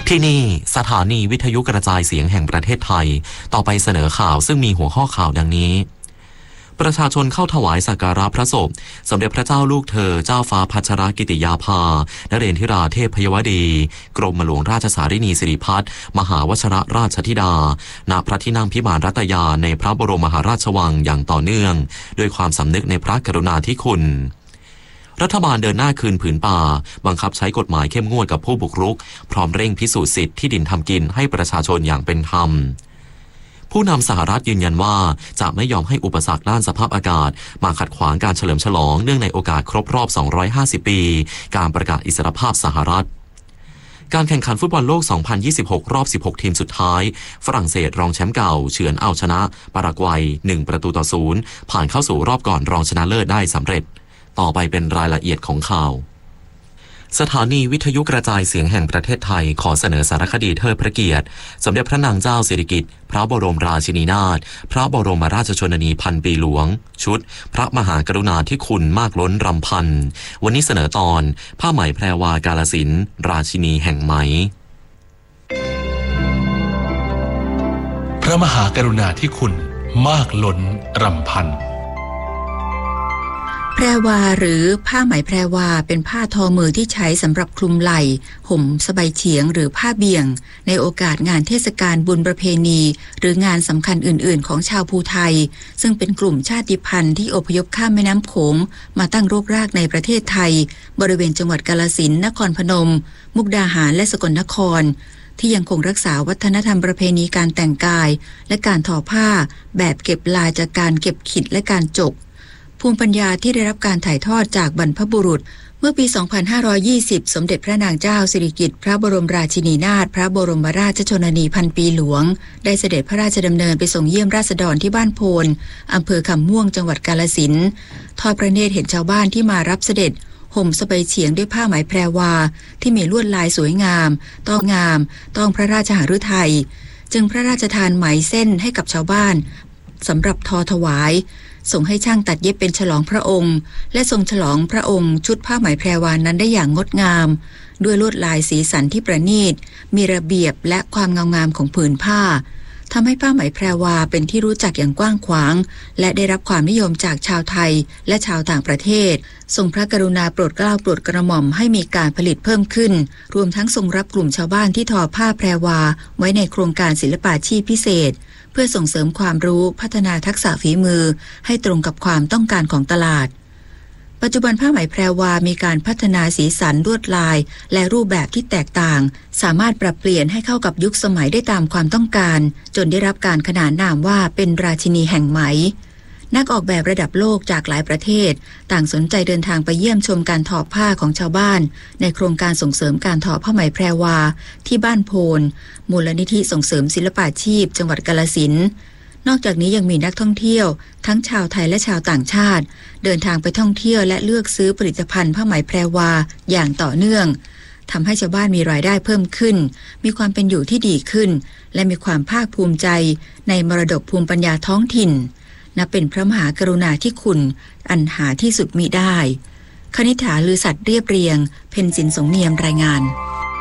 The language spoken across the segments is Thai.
ที่นี่สถานีวิทยุกระจายเสียงแห่งประเทศไทยต่อไปเสนอข่าวซึ่งมีหัวข้อข่าวดังนี้ประชาชนเข้าถวายสักการะพระศพสมเด็จพระเจ้าลูกเธอเจ้าฟ้าพัชรกิติยาภานเรนทิราเทพพยวดีกรมหลวงราชสารินีสิริพัฒน์มหาวชรราชธิดาณพระที่นั่งพิมานรัตยาในพระบรมมหาราชวังอย่างต่อเนื่องด้วยความสำนึกในพระกรุณาธิคุณรัฐบาลเดินหน้าคืนผืนป่าบังคับใช้กฎหมายเข้มงวดกับผู้บุกรุกพร้อมเร่งพิสูจน์สิทธิ์ที่ดินทำกินให้ประชาชนอย่างเป็นธรรมผู้นำสหรัฐยืนยันว่าจะไม่ยอมให้อุปสรรคด้านสภาพอากาศมาขัดขวางการเฉลิมฉลองเนื่องในโอกาสครบรอบ250ปีการประกาศอิสรภาพสหรัฐการแข่งขันฟุตบอลโลก2026รอบ16ทีมสุดท้ายฝรั่งเศสรองแชมป์เก่าเฉือนเอาชนะปารากวัย1-0ผ่านเข้าสู่รอบก่อนรองชนะเลิศได้สำเร็จต่อไปเป็นรายละเอียดของข่าวสถานีวิทยุกระจายเสียงแห่งประเทศไทยขอเสนอสารคดีเทิดพระเกียรติสมเด็จพระนางเจ้าสิริกิติ์พระบรมราชินีนาถพระบรมราชชนนีพันปีหลวงชุดพระมหากรุณาธิคุณมากล้นรำพันวันนี้เสนอตอนผ้าไหมแพรวากาฬสินธุ์ราชินีแห่งไหมพระมหากรุณาธิคุณมากล้นรำพันแพรวาหรือผ้าไหมแพรวาเป็นผ้าทอมือที่ใช้สำหรับคลุมไหล่ห่มสบายเฉียงหรือผ้าเบี่ยงในโอกาสงานเทศกาลบุญประเพณีหรืองานสำคัญอื่นๆของชาวภูไทยซึ่งเป็นกลุ่มชาติพันธุ์ที่อพยพข้ามแม่น้ำโขงมาตั้งรกรากในประเทศไทยบริเวณจังหวัดกาฬสินธุ์นครพนมมุกดาหารและสกลนครที่ยังคงรักษาวัฒนธรรมประเพณีการแต่งกายและการทอผ้าแบบเก็บลายจากการเก็บขิดและการจกภูมิปัญญาที่ได้รับการถ่ายทอดจากบรรพบุรุษเมื่อปี 2520 สมเด็จพระนางเจ้าสิริกิติ์พระบรมราชินีนาถพระบรมราชชนนีพันปีหลวงได้เสด็จพระราชดำเนินไปส่งเยี่ยมราษฎรที่บ้านโพนอำเภอคำม่วงจังหวัดกาฬสินธุ์ทอดพระเนตรเห็นชาวบ้านที่มารับเสด็จห่มสบายเฉียงด้วยผ้าไหมแพรวาที่มีลวดลายสวยงามต้องพระราชหฤทัยจึงพระราชทานไหมเส้นให้กับชาวบ้านสำหรับทอถวายส่งให้ช่างตัดเย็บเป็นฉลองพระองค์และทรงฉลองพระองค์ชุดผ้าไหมแพรวานั้นได้อย่างงดงามด้วยลวดลายสีสันที่ประณีตมีระเบียบและความงามของผืนผ้าทำให้ผ้าไหมแพรวาเป็นที่รู้จักอย่างกว้างขวางและได้รับความนิยมจากชาวไทยและชาวต่างประเทศทรงพระกรุณาโปรดเกล้าโปรดกระหม่อมให้มีการผลิตเพิ่มขึ้นรวมทั้งทรงรับกลุ่มชาวบ้านที่ทอผ้าแพรวาไว้ในโครงการศิลปาชีพพิเศษเพื่อส่งเสริมความรู้พัฒนาทักษะฝีมือให้ตรงกับความต้องการของตลาดปัจจุบันผ้าไหมแพรวามีการพัฒนาสีสันลวดลายและรูปแบบที่แตกต่างสามารถปรับเปลี่ยนให้เข้ากับยุคสมัยได้ตามความต้องการจนได้รับการขนานนามว่าเป็นราชินีแห่งไหมนักออกแบบระดับโลกจากหลายประเทศต่างสนใจเดินทางไปเยี่ยมชมการทอผ้าของชาวบ้านในโครงการส่งเสริมการทอผ้าไหมแพรวาที่บ้านโพนมูลนิธิส่งเสริมศิลปาชีพจังหวัดกาฬสินธุ์นอกจากนี้ยังมีนักท่องเที่ยวทั้งชาวไทยและชาวต่างชาติเดินทางไปท่องเที่ยวและเลือกซื้อผลิตภัณฑ์ผ้าไหมแพรวาอย่างต่อเนื่องทำให้ชาวบ้านมีรายได้เพิ่มขึ้นมีความเป็นอยู่ที่ดีขึ้นและมีความภาคภูมิใจในมรดกภูมิปัญญาท้องถิ่นนับเป็นพระมหากรุณาธิคุณอันหาที่สุดมิได้คณิษฐาลือสัตย์เรียบเรียงเพ็ญสินสงเนียมรายงาน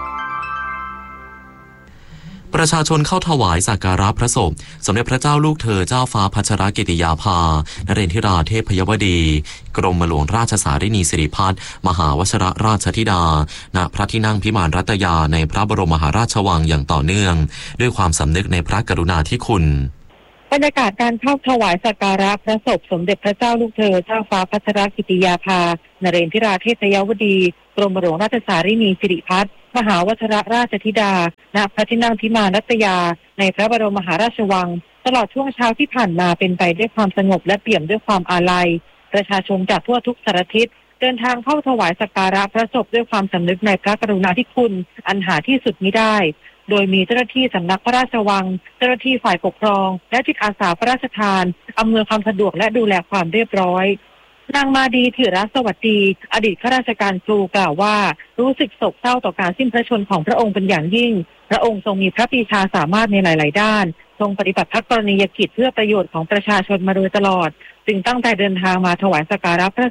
ประชาชนเข้าถวายสักการะพระศพสมเด็จพระเจ้าลูกเธอเจ้าฟ้าพัชรกิติยาภานเรนทิราเทพพยวดีกรมหลวงราชสารินีสิริพัฒน์มหาวชรราชธิดาณพระที่นั่งพิมานรัตยาในพระบรมมหาราชวังอย่างต่อเนื่องด้วยความสำนึกในพระกรุณาธิคุณบรรยากาศการเข้าถวายสักการะพระศพสมเด็จพระเจ้าลูกเธอเจ้าฟ้าพัชรกิติยาภานเรนทิราเทพยวดีกรมหลวงราชสารินีสิริพัฒน์มหาวชรราชธิดาณพระที่นั่งพิมานรัตยาในพระบรมมหาราชวังตลอดช่วงเช้าที่ผ่านมาเป็นไปด้วยความสงบและเปี่ยมด้วยความอาลัยประชาชนจากทั่วทุกสารทิศเดินทางเข้าถวายสักการะพระศพด้วยความสำนึกในพระกรุณาธิคุณอันหาที่สุดมิได้โดยมีเจ้าหน้าที่สำนักพระราชวังเจ้าหน้าที่ฝ่ายปกครองและจิตอาสาพระราชทานอำนวยความสะดวกและดูแลความเรียบร้อยนางมาดีถิรสวัสดีอดีตข้าราชการครูกล่าวว่ารู้สึกโศกเศร้าต่อการสิ้นพระชนของพระองค์เป็นอย่างยิ่งพระองค์ทรงมีพระปรีชาสามารถในหลายๆด้านทรงปฏิบัติพระกรณียกิจเพื่อประโยชน์ของประชาชนมาโดยตลอดจึงตั้งใจเดินทางมาถวายสักการะพระศพ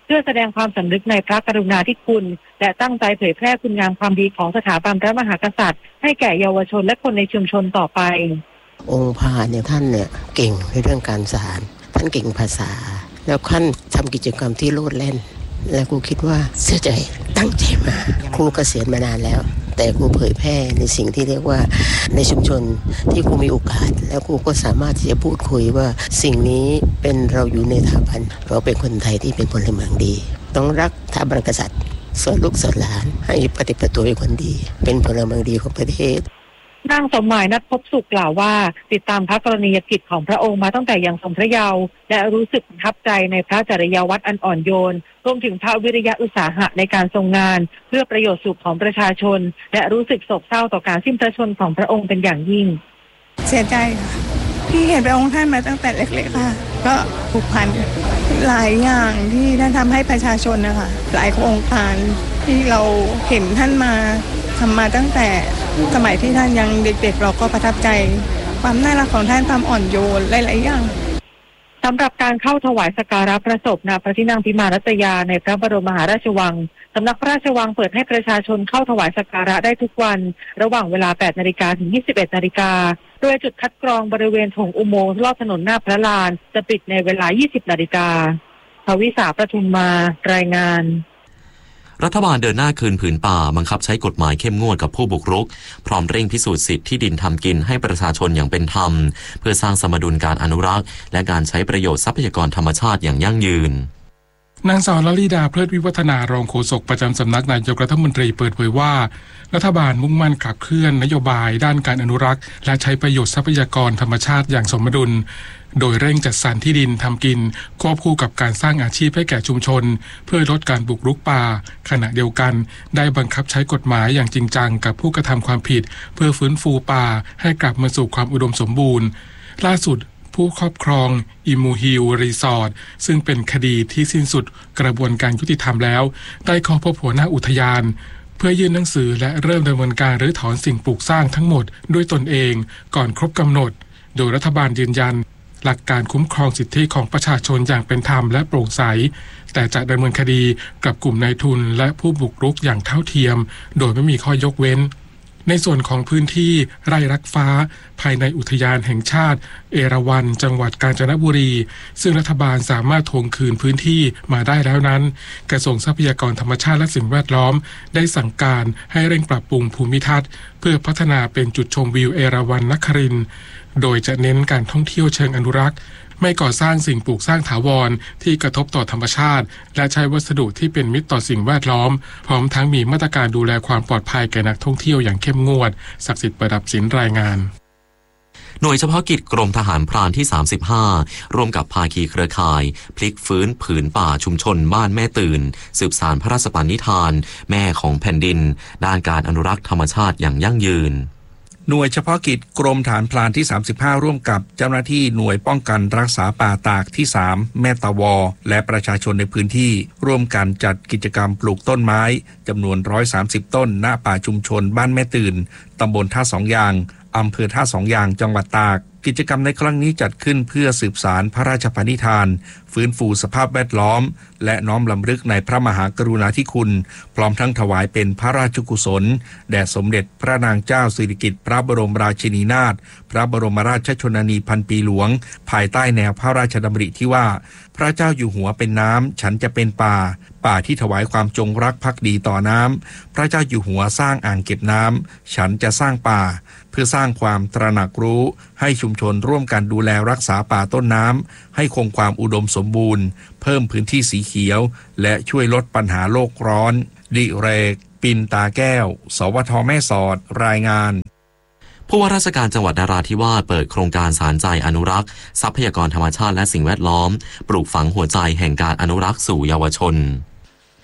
เพื่อแสดงความสำนึกในพระกรุณาธิคุณและตั้งใจเผยแพร่คุณงามความดีของสถาบันพระมหากษัตริย์ให้แก่เยาวชนและคนในชุมชนต่อไปองค์พาเนี่ยท่านเนี่ยเก่งในเรื่องการสารท่านเก่งภาษาแล้วท่านทำกิจกรรมที่โลดแล่นและครูคิดว่าเสียใจตั้งใจมาครูเกษียณมานานแล้วแต่ครูเผยแพร่ในสิ่งที่เรียกว่าในชุมชนที่ครูมีโอกาสแล้วครูก็สามารถที่จะพูดคุยว่าสิ่งนี้เป็นเราอยู่ในสถาบันเราเป็นคนไทยที่เป็นพลเมืองดีต้องรักสถาบันกษัตริย์สอนลูกสอนหลานให้ปฏิบัติตัวเป็นคนดีเป็นพลเมืองดีของประเทศนางสมหมายนัทพบสุขกล่าวว่าติดตามพระกรณียกิจของพระองค์มาตั้งแต่ยังทรงพระเยาว์และรู้สึกประทับใจในพระจริยวัตรอันอ่อนโยนรวมถึงพระวิริยะอุตสาหะในการทรงงานเพื่อประโยชน์สุขของประชาชนและรู้สึกโศกเศร้าต่อการสิ้นพระชนม์ของพระองค์เป็นอย่างยิ่งเสียใจค่ะที่เห็นพระองค์ท่านมาตั้งแต่เล็กๆค่ะก็ผูกพันหลายอย่างที่ท่านทำให้ประชาชนนะคะหลายโครงการที่เราเห็นท่านมาทำมาตั้งแต่สมัยที่ท่านยังเด็กๆเราก็ประทับใจความน่ารักของท่านความอ่อนโยนหลายๆอย่างสำหรับการเข้าถวายสักการะพระศพณพระที่นั่งพิมานรัตยาในพระบรมมหาราชวังสำนักพระราชวังเปิดให้ประชาชนเข้าถวายสักการะได้ทุกวันระหว่างเวลา 8 นาฬิกาถึง 21 นาฬิกาโดยจุดคัดกรองบริเวณถงอุโมงค์รอบถนนหน้าพระลานจะปิดในเวลา 20 นาฬิกาภวิษาประทุมมารายงานรัฐบาลเดินหน้าคืนผืนป่าบังคับใช้กฎหมายเข้มงวดกับผู้บุกรุกพร้อมเร่งพิสูจน์สิทธิที่ดินทำกินให้ประชาชนอย่างเป็นธรรมเพื่อสร้างสมดุลการอนุรักษ์และการใช้ประโยชน์ทรัพยากรธรรมชาติอย่างยั่งยืนนางสาวลลิดาเพลิดวิวัฒนารองโฆษกประจำสำนักนายกรัฐมนตรีเปิดเผยว่ารัฐบาลมุ่งมั่นขับเคลื่อนนโยบายด้านการอนุรักษ์และใช้ประโยชน์ทรัพยากรธรรมชาติอย่างสมดุลโดยเร่งจัดสรรที่ดินทำกินควบคู่กับการสร้างอาชีพให้แก่ชุมชนเพื่อลดการบุกรุกป่าขณะเดียวกันได้บังคับใช้กฎหมายอย่างจริงจังกับผู้กระทำความผิดเพื่อฟื้นฟูป่าให้กลับมาสู่ความอุดมสมบูรณ์ล่าสุดผู้ครอบครองอิมูฮิลรีสอร์ทซึ่งเป็นคดีที่สิ้นสุดกระบวนการยุติธรรมแล้วได้เข้าพบหัวหน้าอุทยานเพื่อยื่นหนังสือและเริ่มดำเนินการรื้อถอนสิ่งปลูกสร้างทั้งหมดด้วยตนเองก่อนครบกำหนดโดยรัฐบาลยืนยันหลักการคุ้มครองสิทธิของประชาชนอย่างเป็นธรรมและโปร่งใสแต่จะดำเนินคดีกับกลุ่มนายทุนและผู้บุกรุกอย่างเท่าเทียมโดยไม่มีข้อยกเว้นในส่วนของพื้นที่ไร่รักฟ้าภายในอุทยานแห่งชาติเอราวัณจังหวัดกาญจนบุรีซึ่งรัฐบาลสามารถทวงคืนพื้นที่มาได้แล้วนั้นกระทรวงทรัพยากรธรรมชาติและสิ่งแวดล้อมได้สั่งการให้เร่งปรับปรุงภูมิทัศน์เพื่อพัฒนาเป็นจุดชมวิวเอราวัณนครินทร์โดยจะเน้นการท่องเที่ยวเชิงอนุรักษ์ไม่ก่อสร้างสิ่งปลูกสร้างถาวรที่กระทบต่อธรรมชาติและใช้วัสดุที่เป็นมิตรต่อสิ่งแวดล้อมพร้อมทั้งมีมาตรการดูแลความปลอดภัยแก่นักท่องเที่ยวอย่างเข้มงวดศักดิ์สิทธิ์ประดับศิลป์รายงานหน่วยเฉพาะกิจกรมทหารพรานที่35ร่วมกับภาคีเครือข่ายพลิกฟื้นผืนป่าชุมชนบ้านแม่ตื่นสืบสานพระราชปณิธานแม่ของแผ่นดินด้านการอนุรักษ์ธรรมชาติอย่างยั่งยืนหน่วยเฉพาะกิจกรมฐานพรานที่35ร่วมกับเจ้าหน้าที่หน่วยป้องกันรักษาป่าตากที่3แม่ตาวอและประชาชนในพื้นที่ร่วมกันจัดกิจกรรมปลูกต้นไม้จำนวน130ต้นณป่าชุมชนบ้านแม่ตื่นตำบลท่าสองยางอำเภอท่าสองยางจังหวัดตากกิจกรรมในครั้งนี้จัดขึ้นเพื่อสืบสานพระราชปณิธานฟื้นฟูสภาพแวดล้อมและน้อมรำลึกในพระมหากรุณาธิคุณพร้อมทั้งถวายเป็นพระราชกุศลแด่สมเด็จพระนางเจ้าสิริกิติ์พระบรมราชินีนาถพระบรมราชชนนีพันปีหลวงภายใต้แนวพระราชดำริที่ว่าพระเจ้าอยู่หัวเป็นน้ำฉันจะเป็นป่าที่ถวายความจงรักภักดีต่อน้ำพระเจ้าอยู่หัวสร้างอ่างเก็บน้ำฉันจะสร้างป่าเพื่อสร้างความตระหนักรู้ให้ชุมชนร่วมกันดูแลรักษาป่าต้นน้ำให้คงความอุดมสมบูรณ์เพิ่มพื้นที่สีเขียวและช่วยลดปัญหาโลกร้อนดิเรกปินตาแก้วสวทแม่สอดรายงานผู้ว่าราชการจังหวัดนราธิวาสเปิดโครงการสานใจอนุรักษ์ทรัพยากรธรรมชาติและสิ่งแวดล้อมปลูกฝังหัวใจแห่งการอนุรักษ์สู่เยาวชน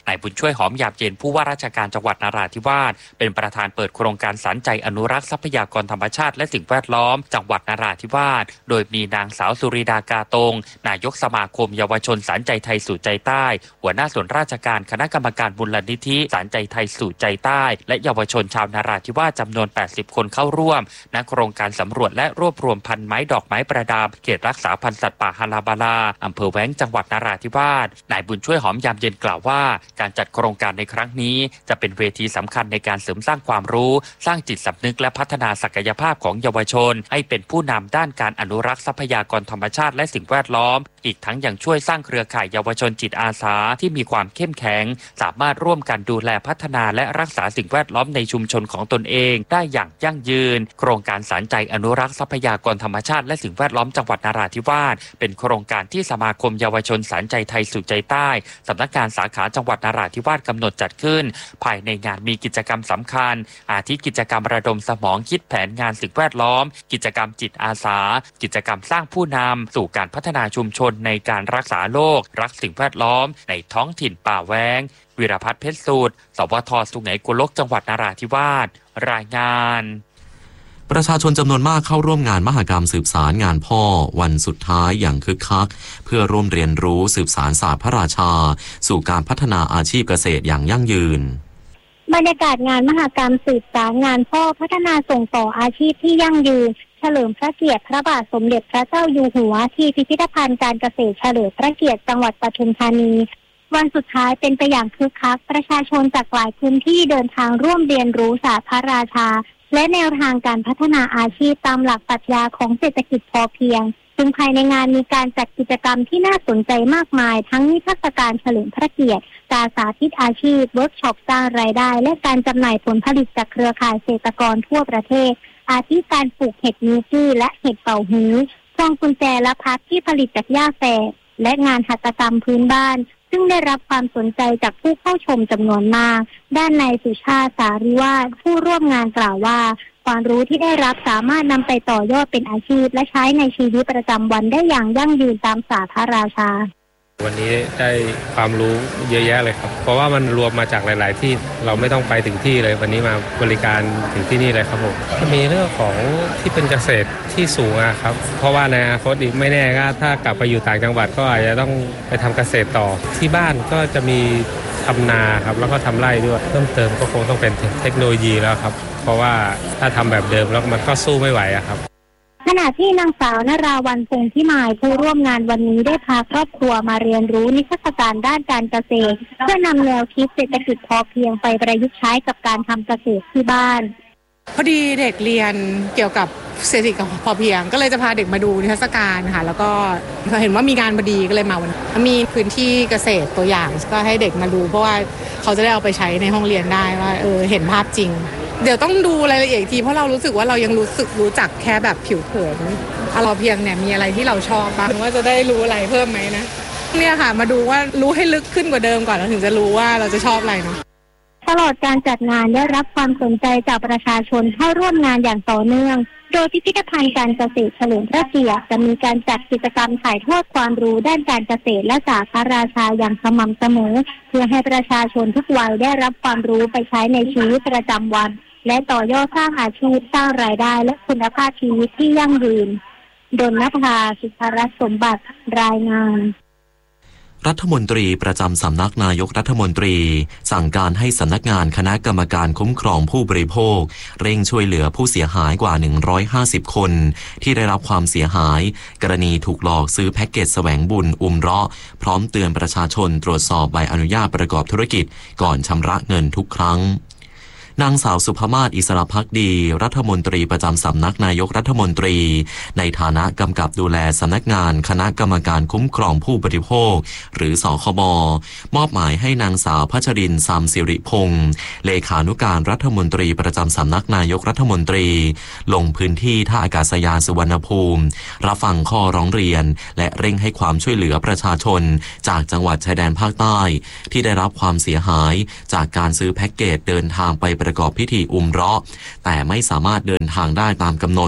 นายบุญช่วยหอมยามเย็นผู้ว่าราชการจังหวัดนราธิวาสเป็นประธานเปิดโครงการสานใจอนุรักษ์ทรัพยากรธรรมชาติและสิ่งแวดล้อมจังหวัดนราธิวาสโดยมีนางสาวสุริดากาตงนายกสมาคมเยาวชนสานใจไทยสู่ใจใต้หัวหน้าส่วนราชการคณะกรรมการมูลนิธิสานใจไทยสู่ใจใต้และเยาวชนชาวนราธิวาสจำนวน80คนเข้าร่วมณโครงการสำรวจและรวบรวมพันธุ์ไม้ดอกไม้ประดับเขตรักษาพันธุ์สัตว์ป่าฮาราบาลาอำเภอแว้งจังหวัดนราธิวาสนายบุญช่วยหอมยามเย็นกล่าวว่าการจัดโครงการในครั้งนี้จะเป็นเวทีสำคัญในการเสริมสร้างความรู้สร้างจิตสำนึกและพัฒนาศักยภาพของเยาวชนให้เป็นผู้นำด้านการอนุรักษ์ทรัพยากรธรรมชาติและสิ่งแวดล้อมอีกทั้งยังช่วยสร้างเครือข่ายเยาวชนจิตอาสาที่มีความเข้มแข็งสามารถร่วมกันดูแลพัฒนาและรักษาสิ่งแวดล้อมในชุมชนของตนเองได้อย่างยั่งยืนโครงการสานใจอนุรักษ์ทรัพยากรธรรมชาติและสิ่งแวดล้อมจังหวัดนราธิวาสเป็นโครงการที่สมาคมเยาวชนสานใจไทยสู่ใจใต้สำนักงานสาขาจังหวัดนราธิวาสกำหนดจัดขึ้นภายในงานมีกิจกรรมสำคัญอาทิกิจกรรมระดมสมองคิดแผนงานสิ่งแวดล้อมกิจกรรมจิตอาสากิจกรรมสร้างผู้นำสู่การพัฒนาชุมชนในการรักษาโลกรักสิ่งแวดล้อมในท้องถิ่นป่าแว้งวิรพัฒน์เพชรสูตรสวท.สุไหงโกลกจังหวัดนราธิวาสรายงานประชาชนจำนวนมากเข้าร่วมงานมหกรรมสืบสารงานพ่อวันสุดท้ายอย่างคึกคักเพื่อร่วมเรียนรู้สืบสานศาสตร์พระราชาสู่การพัฒนาอาชีพเกษตรอย่างยั่งยืนบรรยากาศงานมหกรรมสืบสารงานพ่อพัฒนาส่งต่ออาชีพที่ยั่งยืนเฉลิมพระเกียรติพระบาทสมเด็จพระเจ้าอยู่หัวที่พิพิธภัณฑ์การเกษตรเฉลิมพระเกียรติจังหวัดปทุมธานีวันสุดท้ายเป็นไปอย่างคึกคักประชาชนจากหลายพื้นที่เดินทางร่วมเรียนรู้ศาสตร์พระราชาและแนวทางการพัฒนาอาชีพตามหลักปรัชญาของเศรษฐกิจพอเพียงซึ่งภายในงานมีการจัดกิจกรรมที่น่าสนใจมากมายทั้งนิทรรศการเฉลิมพระเกียรติการสาธิตอาชีพเวิร์กช็อปสร้างรายได้และการจำหน่ายผลผลิตจากเครือข่ายเกษตรกรทั่วประเทศอาทิการปลูกเห็ดนิ้วจี้และเห็ดเป่าฮื้อพวงกุญแจและพัดที่ผลิตจากหญ้าแฝกและงานหัตถกรรมพื้นบ้านซึ่งได้รับความสนใจจากผู้เข้าชมจำนวนมากด้านนายสุชาติสาริวาสผู้ร่วมงานกล่าวว่าความรู้ที่ได้รับสามารถนำไปต่อยอดเป็นอาชีพและใช้ในชีวิตประจำวันได้อย่างยั่งยืนตามศาสตร์พระราชาวันนี้ได้ความรู้เยอะแยะเลยครับเพราะว่ามันรวมมาจากหลายๆที่เราไม่ต้องไปถึงที่เลยวันนี้มาบริการถึงที่นี่เลยครับผมมีเรื่องของที่เป็นเกษตรที่สูงครับเพราะว่าในอนาคตอีกไม่แน่ก็ถ้ากลับไปอยู่ต่างจังหวัดก็อาจจะต้องไปทำเกษตรต่อที่บ้านก็จะมีทำนาครับแล้วก็ทำไร่ด้วยเพิ่มเติมก็คงต้องเป็นเทคโนโลยีแล้วครับเพราะว่าถ้าทำแบบเดิมแล้วมันก็สู้ไม่ไหวครับขณะที่นางสาวนราวัลย์พงษ์พิมายผู้ร่วมงานวันนี้ได้พาครอบครัวมาเรียนรู้นิทรรศการด้านการเกษตรเพื่อนำแนวคิดเศรษฐกิจพอเพียงไปประยุกต์ใช้กับการทำเกษตรที่บ้านพอดีเด็กเรียนเกี่ยวกับเศรษฐกิจพอเพียงก็เลยจะพาเด็กมาดูนิทรรศการค่ะแล้วก็เห็นว่ามีงานพอดีก็เลยมาวันมีพื้นที่เกษตรตัวอย่างก็ให้เด็กมาดูเพราะว่าเขาจะได้เอาไปใช้ในห้องเรียนได้ว่าเห็นภาพจริงเดี๋ยวต้องดูรายละเอียดทีเพราะเรารู้สึกว่าเรายังรู้จักแค่แบบผิวเผินเราเพียงเนี่ยมีอะไรที่เราชอบบ้างว่าจะได้รู้อะไรเพิ่มไหมนะเนี่ยค่ะมาดูว่ารู้ให้ลึกขึ้นกว่าเดิมก่อนแล้วถึงจะรู้ว่าเราจะชอบอะไรเนาะตลอดการจัดงานได้รับความสนใจจากประชาชนเข้าร่วมงานอย่างต่อเนื่องโดยพิพิธภัณฑ์การเกษตรเฉลิมพระเกียรติจะมีการจัดกิจกรรมถ่ายทอดความรู้ด้านการเกษตรและศาสตร์พระราชาอย่างสม่ำเสมอเพื่อให้ประชาชนทุกวัยได้รับความรู้ไปใช้ในชีวิตประจำวันและต่อยอดสร้างอาชีพสร้างรายได้และคุณภาพชีวิตที่ยั่งยืนดลนภา สุภรัตน์สมบัติรายงานรัฐมนตรีประจำสำนักนายกรัฐมนตรีสั่งการให้สำนักงานคณะกรรมการคุ้มครองผู้บริโภคเร่งช่วยเหลือผู้เสียหายกว่า150คนที่ได้รับความเสียหายกรณีถูกหลอกซื้อแพ็กเกจแสวงบุญเราะห์พร้อมเตือนประชาชนตรวจสอบใบอนุญาตประกอบธุรกิจก่อนชำระเงินทุกครั้งนางสาวสุภมาศอิสระภักดีรัฐมนตรีประจำสำนักนายกรัฐมนตรีในฐานะกำกับดูแลสำนักงานคณะกรรมการคุ้มครองผู้บริโภคหรือสคบ.มอบหมายให้นางสาวพัชรินทร์ ซามสิริพงษ์เลขานุการรัฐมนตรีประจำสำนักนายกรัฐมนตรีลงพื้นที่ท่าอากาศยานสุวรรณภูมิรับฟังข้อร้องเรียนและเร่งให้ความช่วยเหลือประชาชนจากจังหวัดชายแดนภาคใต้ที่ได้รับความเสียหายจากการซื้อแพ็กเกจเดินทางไปประกอบพิธีเราะห์แต่ไม่สามารถเดินทางได้ตามกำหนด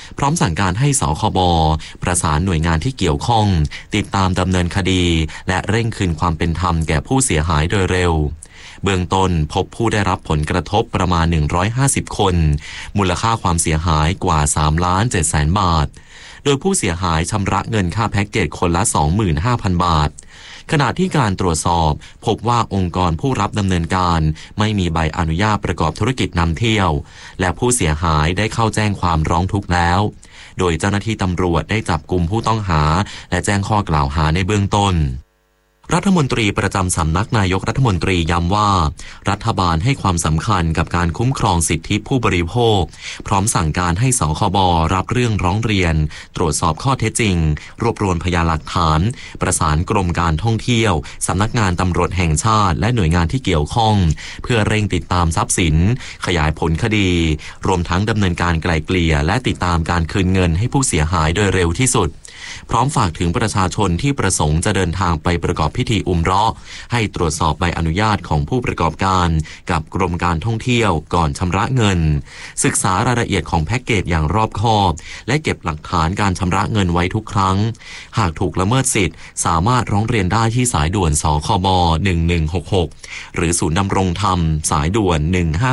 พร้อมสั่งการให้สคบ.ประสานหน่วยงานที่เกี่ยวข้องติดตามดำเนินคดีและเร่งคืนความเป็นธรรมแก่ผู้เสียหายโดยเร็วเบื้องต้นพบผู้ได้รับผลกระทบประมาณ150คนมูลค่าความเสียหายกว่า3,700,000 บาทโดยผู้เสียหายชำระเงินค่าแพ็กเกจคนละ 25,000 บาทขณะที่การตรวจสอบพบว่าองค์กรผู้รับดำเนินการไม่มีใบอนุญาตประกอบธุรกิจนำเที่ยวและผู้เสียหายได้เข้าแจ้งความร้องทุกข์แล้วโดยเจ้าหน้าที่ตำรวจได้จับกุมผู้ต้องหาและแจ้งข้อกล่าวหาในเบื้องต้นรัฐมนตรีประจำสำนักนายกรัฐมนตรีย้ำว่ารัฐบาลให้ความสำคัญกับการคุ้มครองสิทธิผู้บริโภคพร้อมสั่งการให้สคบ.รับเรื่องร้องเรียนตรวจสอบข้อเท็จจริงรวบรวมพยานหลักฐานประสานกรมการท่องเที่ยวสำนักงานตำรวจแห่งชาติและหน่วยงานที่เกี่ยวข้องเพื่อเร่งติดตามทรัพย์สินขยายผลคดีรวมทั้งดำเนินการไกล่เกลี่ยและติดตามการคืนเงินให้ผู้เสียหายโดยเร็วที่สุดพร้อมฝากถึงประชาชนที่ประสงค์จะเดินทางไปประกอบพิธีอุมเราะห์ให้ตรวจสอบใบอนุญาตของผู้ประกอบการกับกรมการท่องเที่ยวก่อนชำระเงินศึกษารายละเอียดของแพ็กเกจอย่างรอบคอบและเก็บหลักฐานการชำระเงินไว้ทุกครั้งหากถูกละเมิดสิทธิ์สามารถร้องเรียนได้ที่สายด่วนสคบ1166หรือศูนย์ดำรงธรรมสายด่วน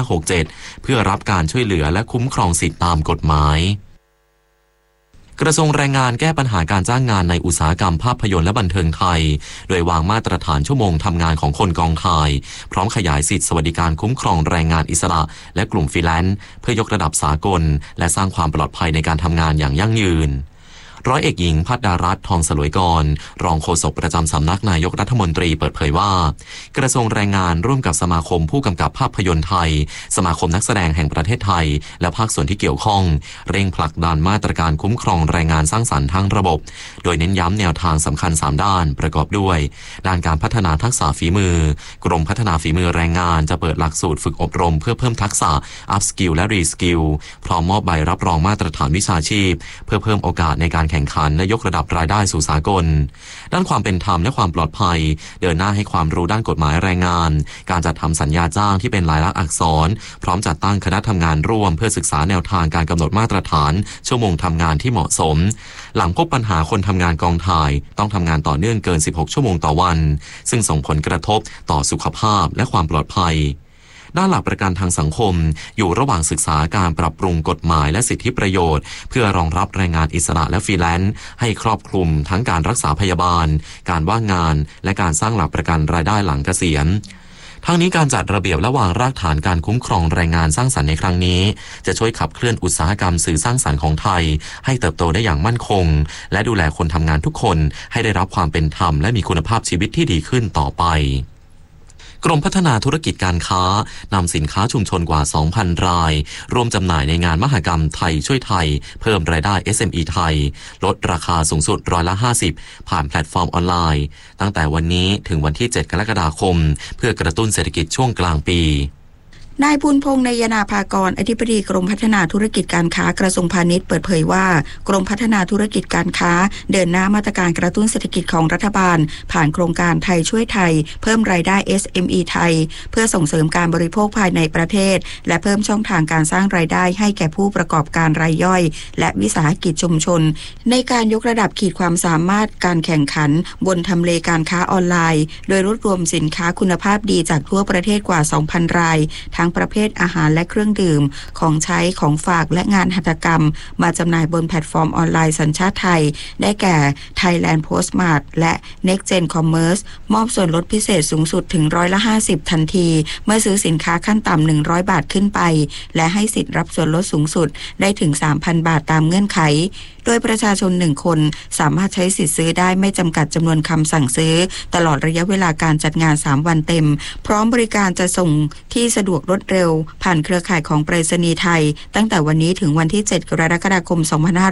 1567เพื่อรับการช่วยเหลือและคุ้มครองสิทธิตามกฎหมายกระทรวงแรงงานแก้ปัญหาการจ้างงานในอุตสาหกรรมภาพยนตร์และบันเทิงไทยโดยวางมาตรฐานชั่วโมงทำงานของคนกองถ่ายพร้อมขยายสิทธิสวัสดิการคุ้มครองแรงงานอิสระและกลุ่มฟรีแลนซ์เพื่อยกระดับสากลและสร้างความปลอดภัยในการทำงานอย่างยั่งยืนร้อยเอกหญิงภัทรดารัตน์ ทองสลวยกรรองโฆษกประจำสำนักนายกรัฐมนตรีเปิดเผยว่ากระทรวงแรงงานร่วมกับสมาคมผู้กำกับภาพยนตร์ไทยสมาคมนักแสดงแห่งประเทศไทยและภาคส่วนที่เกี่ยวข้องเร่งผลักดันมาตรการคุ้มครองแรงงานสร้างสรรค์ทั้งระบบโดยเน้นย้ำแนวทางสำคัญ3ด้านประกอบด้วยด้านการพัฒนาทักษะฝีมือกรมพัฒนาฝีมือแรงงานจะเปิดหลักสูตรฝึกอบรมเพื่อเพิ่มทักษะ Up Skill และ Re Skill พร้อมมอบใบรับรองมาตรฐานวิชาชีพเพื่อเพิ่มโอกาสในการแข่งขันและยกระดับรายได้สู่สากลด้านความเป็นธรรมและความปลอดภัยเดินหน้าให้ความรู้ด้านกฎหมายแรงงานการจัดทำสัญญาจ้างที่เป็นลายลักษณ์อักษรพร้อมจัดตั้งคณะทำงานร่วมเพื่อศึกษาแนวทางการกำหนดมาตรฐานชั่วโมงทำงานที่เหมาะสมหลังพบปัญหาคนทำงานกองถ่ายต้องทำงานต่อเนื่องเกิน16ชั่วโมงต่อวันซึ่งส่งผลกระทบต่อสุขภาพและความปลอดภัยด้านหลักประกันทางสังคมอยู่ระหว่างศึกษาการปรับปรุงกฎหมายและสิทธิประโยชน์เพื่อรองรับแรงงานอิสระและฟรีแลนซ์ให้ครอบคลุมทั้งการรักษาพยาบาลการว่างงานและการสร้างหลักประกันรายได้หลังเกษียณทั้งนี้การจัดระเบียบและวางรากฐานการคุ้มครองแรงงานสร้างสรรค์ในครั้งนี้จะช่วยขับเคลื่อนอุตสาหกรรมสื่อสร้างสรรค์ของไทยให้เติบโตได้อย่างมั่นคงและดูแลคนทำงานทุกคนให้ได้รับความเป็นธรรมและมีคุณภาพชีวิตที่ดีขึ้นต่อไปกรมพัฒนาธุรกิจการค้านำสินค้าชุมชนกว่า 2,000 รายร่วมจำหน่ายในงานมหกรรมไทยช่วยไทยเพิ่มรายได้ SME ไทยลดราคาสูงสุด50%ผ่านแพลตฟอร์มออนไลน์ตั้งแต่วันนี้ถึงวันที่7กรกฎาคมเพื่อกระตุ้นเศรษฐกิจช่วงกลางปีนายบุญพงษ์ นยนาภากรอธิบดีกรมพัฒนาธุรกิจการค้ากระทรวงพาณิชย์เปิดเผยว่ากรมพัฒนาธุรกิจการค้าเดินหน้ามาตรการกระตุ้นเศรษฐกิจของรัฐบาลผ่านโครงการไทยช่วยไทยเพิ่มรายได้ SME ไทยเพื่อส่งเสริมการบริโภคภายในประเทศและเพิ่มช่องทางการสร้างรายได้ให้แก่ผู้ประกอบการรายย่อยและวิสาหกิจชุมชนในการยกระดับขีดความสามารถการแข่งขันบนทำเลการค้าออนไลน์โดยรวบรวมสินค้าคุณภาพดีจากทั่วประเทศกว่า 2,000 รายทั้งประเภทอาหารและเครื่องดื่มของใช้ของฝากและงานหัตถกรรมมาจำหน่ายบนแพลตฟอร์มออนไลน์สัญชาติไทยได้แก่ Thailand Postmart และ Next Gen Commerce มอบส่วนลดพิเศษสูงสุดถึง50%ทันทีเมื่อซื้อสินค้าขั้นต่ำ100 บาทขึ้นไปและให้สิทธิ์รับส่วนลดสูงสุดได้ถึง 3,000 บาทตามเงื่อนไขโดยประชาชน1คนสามารถใช้สิทธิ์ซื้อได้ไม่จำกัดจำนวนคำสั่งซื้อตลอดระยะเวลาการจัดงาน3วันเต็มพร้อมบริการจะส่งที่สะดวกรวดเร็วผ่านเครือข่ายของไปรษณีย์ไทยตั้งแต่วันนี้ถึงวันที่7กรกฎาคม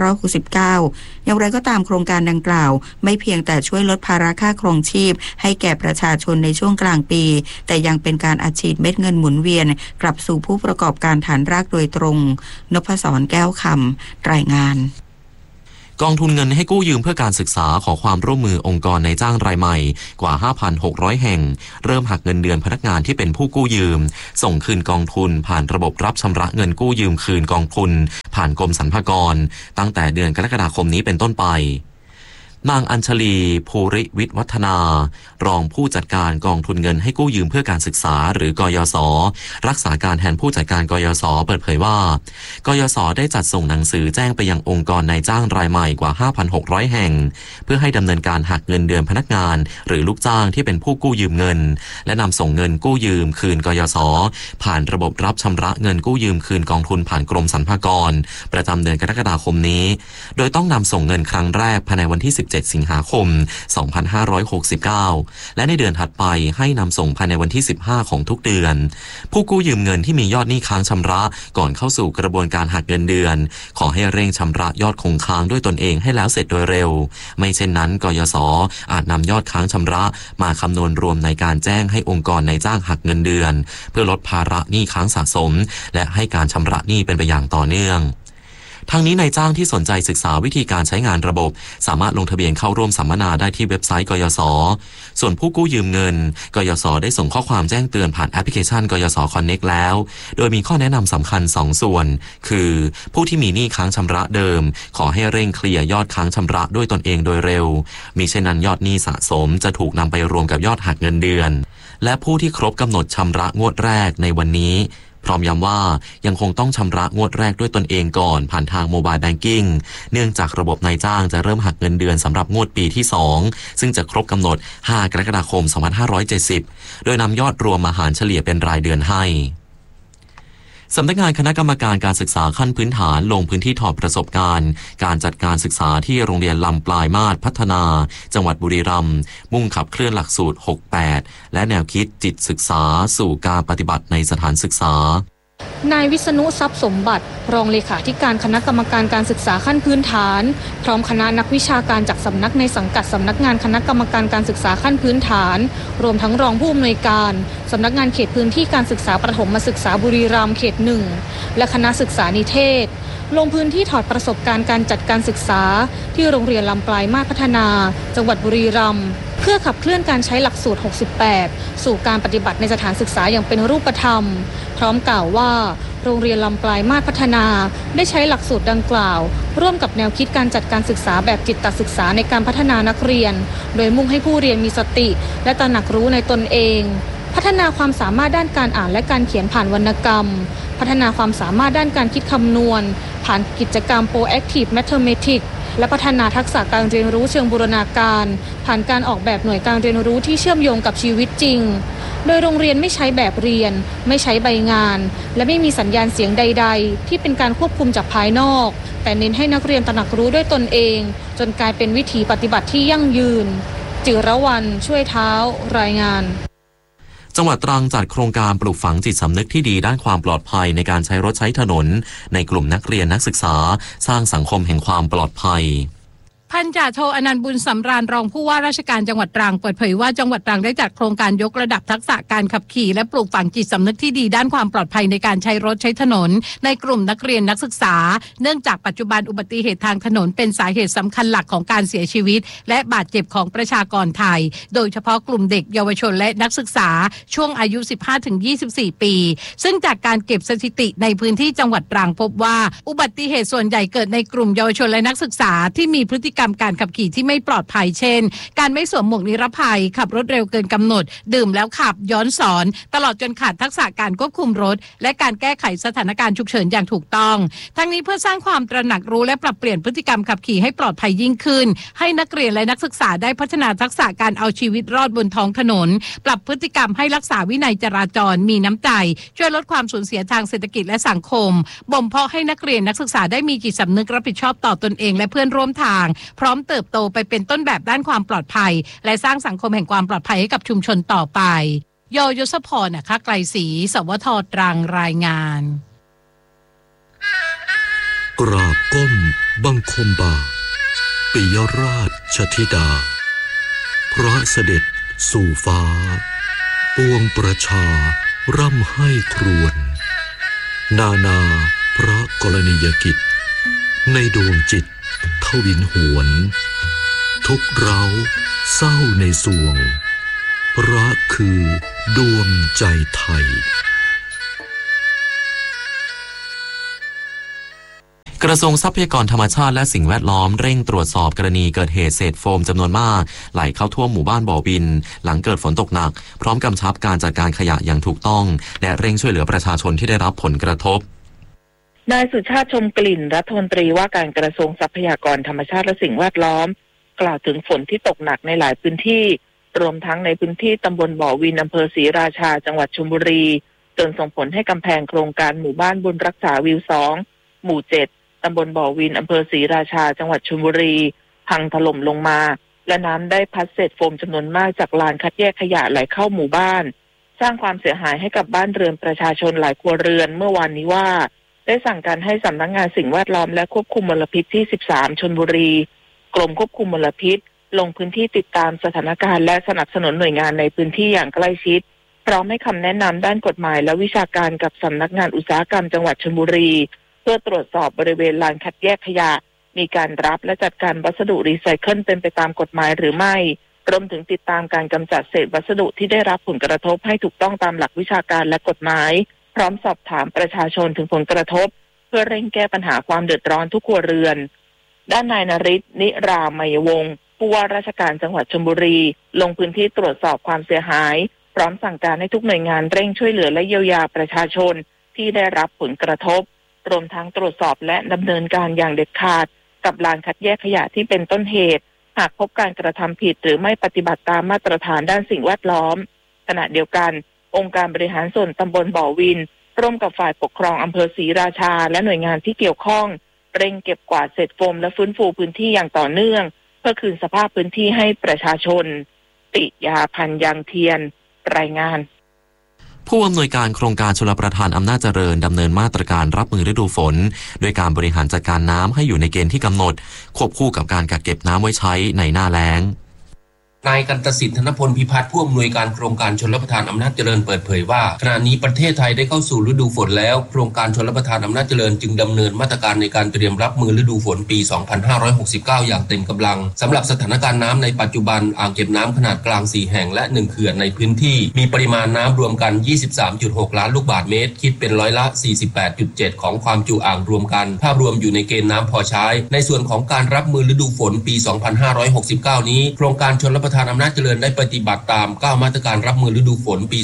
2569อย่างไรก็ตามโครงการดังกล่าวไม่เพียงแต่ช่วยลดภาระค่าครองชีพให้แก่ประชาชนในช่วงกลางปีแต่ยังเป็นการอัดฉีดเม็ดเงินหมุนเวียนกลับสู่ผู้ประกอบการฐานรากโดยตรงนพศร แก้วคำรายงานกองทุนเงินให้กู้ยืมเพื่อการศึกษาขอความร่วมมือองค์กรนายจ้างรายใหม่กว่า 5,600 แห่งเริ่มหักเงินเดือนพนักงานที่เป็นผู้กู้ยืมส่งคืนกองทุนผ่านระบบรับชำระเงินกู้ยืมคืนกองทุนผ่านกรมสรรพากรตั้งแต่เดือนกรกฎาคมนี้เป็นต้นไปนางอัญชลีภูริวิทย์วัฒนารองผู้จัดการกองทุนเงินให้กู้ยืมเพื่อการศึกษาหรือกยศ.รักษาการแทนผู้จัดการกยศ.เปิดเผยว่ากยศ.ได้จัดส่งหนังสือแจ้งไปยังองค์กรนายจ้างรายใหม่กว่า 5,600 แห่งเพื่อให้ดำเนินการหักเงินเดือนพนักงานหรือลูกจ้างที่เป็นผู้กู้ยืมเงินและนำส่งเงินกู้ยืมคืนกยศ.ผ่านระบบรับชำระเงินกู้ยืมคืนกองทุนผ่านกรมสรรพากรประจำเดือนกรกฎาคมนี้โดยต้องนำส่งเงินครั้งแรกภายในวันที่17 สิงหาคม 2569 และในเดือนถัดไปให้นำส่งภายในวันที่15ของทุกเดือนผู้กู้ยืมเงินที่มียอดหนี้ค้างชำระก่อนเข้าสู่กระบวนการหักเงินเดือนขอให้เร่งชำระยอดคงค้างด้วยตนเองให้แล้วเสร็จโดยเร็วไม่เช่นนั้นกยศ.อาจนำยอดค้างชำระมาคำนวณรวมในการแจ้งให้องค์กรนายจ้างหักเงินเดือนเพื่อลดภาระหนี้ค้างสะสมและให้การชำระหนี้เป็นไปอย่างต่อเนื่องทั้งนี้นายจ้างที่สนใจศึกษาวิธีการใช้งานระบบสามารถลงทะเบียนเข้าร่วมสัมมนาได้ที่เว็บไซต์กยศ.ส่วนผู้กู้ยืมเงินกยศ.ได้ส่งข้อความแจ้งเตือนผ่านแอปพลิเคชันกยศ. Connect แล้วโดยมีข้อแนะนำสำคัญ2ส่วนคือผู้ที่มีหนี้ค้างชำระเดิมขอให้เร่งเคลียร์ยอดค้างชำระด้วยตนเองโดยเร็วมิเช่นนั้นยอดหนี้สะสมจะถูกนำไปรวมกับยอดหักเงินเดือนและผู้ที่ครบกำหนดชำระงวดแรกในวันนี้พร้อมย้ำว่ายังคงต้องชำระงวดแรกด้วยตนเองก่อนผ่านทางโมบายแบงกิ้งเนื่องจากระบบนายจ้างจะเริ่มหักเงินเดือนสำหรับงวดปีที่2ซึ่งจะครบกำหนด5กรกฎาคม 2570โดยนำยอดรวมมาหารเฉลี่ยเป็นรายเดือนให้สำนักงานคณะกรรมการการศึกษาขั้นพื้นฐานลงพื้นที่ถอดประสบการณ์การจัดการศึกษาที่โรงเรียนลำปลายมาศพัฒนาจังหวัดบุรีรัมย์มุ่งขับเคลื่อนหลักสูตร 68 และแนวคิดจิตศึกษาสู่การปฏิบัติในสถานศึกษานายวิษณุทรัพย์สมบัติรองเลขาธิการคณะกรรมการการศึกษาขั้นพื้นฐานพร้อมคณะนักวิชาการจากสำนักในสังกัดสำนักงานคณะกรรมการการศึกษาขั้นพื้นฐานรวมทั้งรองผู้อำนวยการสำนักงานเขตพื้นที่การศึกษาประถมศึกษาบุรีรัมย์เขต 1และคณะศึกษานิเทศลงพื้นที่ถอดประสบการณ์การจัดการศึกษาที่โรงเรียนลำปลายมาศพัฒนาจังหวัดบุรีรัมย์เพื่อขับเคลื่อนการใช้หลักสูตร 68 สู่การปฏิบัติในสถานศึกษาอย่างเป็นรูปธรรมพร้อมกล่าวว่าโรงเรียนลำปลายมาศพัฒนาได้ใช้หลักสูตรดังกล่าวร่วมกับแนวคิดการจัดการศึกษาแบบจิตศึกษาในการพัฒนานักเรียนโดยมุ่งให้ผู้เรียนมีสติและตระหนักรู้ในตนเองพัฒนาความสามารถด้านการอ่านและการเขียนผ่านวรรณกรรมพัฒนาความสามารถด้านการคิดคำนวณผ่านกิจกรรม Proactive Mathematics และพัฒนาทักษะการเรียนรู้เชิงบูรณาการผ่านการออกแบบหน่วยการเรียนรู้ที่เชื่อมโยงกับชีวิตจริงโดยโรงเรียนไม่ใช้แบบเรียนไม่ใช้ใบงานและไม่มีสัญญาณเสียงใดๆที่เป็นการควบคุมจากภายนอกแต่เน้นให้นักเรียนตระหนักรู้ด้วยตนเองจนกลายเป็นวิถีปฏิบัติที่ยั่งยืนจิรวรรณช่วยเท้ารายงานจังหวัดตรังจัดโครงการปลูกฝังจิตสำนึกที่ดีด้านความปลอดภัยในการใช้รถใช้ถนนในกลุ่มนักเรียนนักศึกษาสร้างสังคมแห่งความปลอดภัยพันจ่าโทอนันต์บุญสำราญรองผู้ว่าราชการจังหวัดตรังเปิดเผยว่าจังหวัดตรังได้จัดโครงการยกระดับทักษะการขับขี่และปลูกฝังจิตสำนึกที่ดีด้านความปลอดภัยในการใช้รถใช้ถนนในกลุ่มนักเรียนนักศึกษาเนื่องจากปัจจุบันอุบัติเหตุทางถนนเป็นสาเหตุสำคัญหลักของการเสียชีวิตและบาดเจ็บของประชากรไทยโดยเฉพาะกลุ่มเด็กเยาวชนและนักศึกษาช่วงอายุ 15-24 ปีซึ่งจากการเก็บสถิติในพื้นที่จังหวัดตรังพบว่าอุบัติเหตุส่วนใหญ่เกิดในกลุ่มเยาวชนและนักศึกษาที่มีพฤติกรรมการขับขี่ที่ไม่ปลอดภัยเช่นการไม่สวมหมวกนิรภัยขับรถเร็วเกินกำหนดดื่มแล้วขับย้อนสอนตลอดจนขาดทักษะการควบคุมรถและการแก้ไขสถานการณ์ฉุกเฉินอย่างถูกต้องทั้งนี้เพื่อสร้างความตระหนักรู้และปรับเปลี่ยนพฤติกรรมขับขี่ให้ปลอดภัยยิ่งขึ้นให้นักเรียนและนักศึกษาได้พัฒนาทักษะการเอาชีวิตรอดบนท้องถนนปรับพฤติกรรมให้รักษาวินัยจราจรมีน้ำใจช่วยลดความสูญเสียทางเศรษฐกิจและสังคมบ่มเพาะให้นักเรียนนักศึกษาได้มีจิตสำนึกรับผิดชอบต่อตนเองและเพื่อนร่วมทางพร้อมเติบโตไปเป็นต้นแบบด้านความปลอดภัยและสร้างสังคมแห่งความปลอดภัยให้กับชุมชนต่อไปยศพรนะคะไกลศรีสวทตรังรายงานกราบก้มบังคมบาปิยราชธิดาพระเสด็จสู่ฟ้าปวงประชาร่ำให้ครวญนานาพระกรณียกิจในดวงจิตทวินหวนทุกเร้าเศร้าในสวงรักคือดวงใจไทยกระทรวงทรัพยากรธรรมชาติและสิ่งแวดล้อมเร่งตรวจสอบกรณีเกิดเหตุเศษโฟมจำนวนมากไหลเข้าท่วมหมู่บ้านบ่อวินหลังเกิดฝนตกหนักพร้อมกำชับการจัดการขยะอย่างถูกต้องและเร่งช่วยเหลือประชาชนที่ได้รับผลกระทบนายสุชาติชมกลิ่นรัฐมนตรีว่าการกระทรวงทรัพยากรธรรมชาติและสิ่งแวดล้อมกล่าวถึงฝนที่ตกหนักในหลายพื้นที่รวมทั้งในพื้นที่ตำบลบ่อวินอำเภอศรีราชาจังหวัดชลบุรีจนส่งผลให้กำแพงโครงการหมู่บ้านบุญรักษาวิว2หมู่7ตำบลบ่อวินอำเภอศรีราชาจังหวัดชลบุรีพังถล่มลงมาและน้ำได้พัดเศษโฟมจำนวนมากจากลานคัดแยกขยะไหลเข้าหมู่บ้านสร้างความเสียหายให้กับบ้านเรือนประชาชนหลายครัวเรือนเมื่อวานนี้ว่าได้สั่งการให้สำนักงานสิ่งแวดล้อมและควบคุมมลพิษที่13ชลบุรีกรมควบคุมมลพิษลงพื้นที่ติดตามสถานการณ์และสนับสนุนหน่วยงานในพื้นที่อย่างใกล้ชิดพร้อมให้คำแนะนำด้านกฎหมายและวิชาการกับสำนักงานอุตสาหกรรมจังหวัดชลบุรีเพื่อตรวจสอบบริเวณลานคัดแยกขยะมีการรับและจัดการวัสดุรีไซเคิลเป็นไปตามกฎหมายหรือไม่รวมถึงติดตามการกำจัดเศษวัสดุที่ได้รับผลกระทบให้ถูกต้องตามหลักวิชาการและกฎหมายพร้อมสอบถามประชาชนถึงผลกระทบเพื่อเร่งแก้ปัญหาความเดือดร้อนทุกครัวเรือนด้านนายนฤทธิ์นิรามยวงศ์ผู้ว่าราชการจังหวัดชลบุรีลงพื้นที่ตรวจสอบความเสียหายพร้อมสั่งการให้ทุกหน่วยงานเร่งช่วยเหลือและเยียวยาประชาชนที่ได้รับผลกระทบรวมทั้งตรวจสอบและดำเนินการอย่างเด็ดขาดกับลานคัดแยกขยะที่เป็นต้นเหตุหากพบการกระทำผิดหรือไม่ปฏิบัติตามมาตรฐานด้านสิ่งแวดล้อมขณะเดียวกันองค์การบริหารส่วนตำบลบ่อวินร่วมกับฝ่ายปกครองอำเภอศรีราชาและหน่วยงานที่เกี่ยวข้องเร่งเก็บกวาดเศษโฟมและฟื้นฟูพื้นที่อย่างต่อเนื่องเพื่อคืนสภาพพื้นที่ให้ประชาชนติยาพันธ์ยังเทียนรายงานผู้อำนวยการโครงการชลประทานอำนาจเจริญดำเนินมาตรการรับมือฤดูฝนโดยการบริหารจัดการน้ำให้อยู่ในเกณฑ์ที่กำหนดควบคู่กับการกักเก็บน้ำไว้ใช้ในหน้าแล้งนายกันตสิทธิ์ธนพลพิพัฒน์ผู้อำนวยการโครงการชลประทานอำนาจเจริญเปิดเผยว่าขณะนี้ประเทศไทยได้เข้าสู่ฤดูฝนแล้วโครงการชลประทานอำนาจเจริญจึงดำเนินมาตรการในการเตรียมรับมือฤดูฝนปี 2569 อย่างเต็มกำลังสำหรับสถานการณ์น้ำในปัจจุบันอ่างเก็บน้ำขนาดกลาง4แห่งและ1เขื่อนในพื้นที่มีปริมาณน้ำรวมกัน 23.6 ล้านลูกบาศก์เมตรคิดเป็นร้อยละ 48.7 ของความจุอ่างรวมกันภาพรวมอยู่ในเกณฑ์น้ำพอใช้ในส่วนของการรับมือฤดูฝนปี 2569 นี้โครงการชลประทานอำนาจเจริญได้ปฏิบัติตาม9มาตรการรับมือฤดูฝนปี